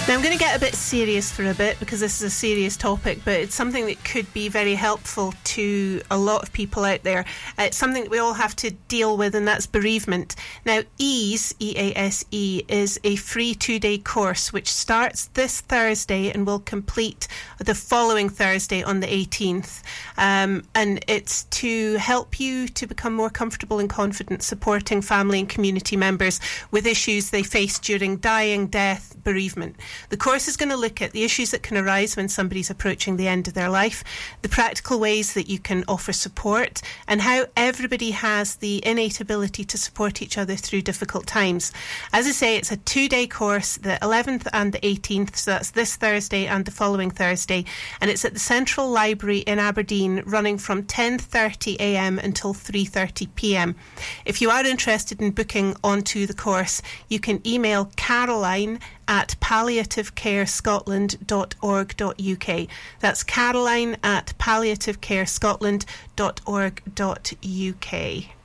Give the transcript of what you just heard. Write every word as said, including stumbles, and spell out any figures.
Now, I'm going to get a bit serious for a bit because this is a serious topic, but it's something that could be very helpful to a lot of people out there. Uh, it's something that we all have to deal with, and that's bereavement. Now, EASE, E A S E, is a free two-day course which starts this Thursday and will complete the following Thursday on the eighteenth. Um, and it's to help you to become more comfortable and confident supporting family and community members with issues they face during dying, death, bereavement. The course is going to look at the issues that can arise when somebody's approaching the end of their life, the practical ways that you can offer support, and how everybody has the innate ability to support each other through difficult times. As I say, it's a two-day course, the eleventh and the eighteenth, so that's this Thursday and the following Thursday, and it's at the Central Library in Aberdeen, running from ten thirty a m until three thirty p m. If you are interested in booking onto the course, you can email Caroline at palliative care scotland dot org dot u k. That's Caroline at palliative care scotland dot org dot u k.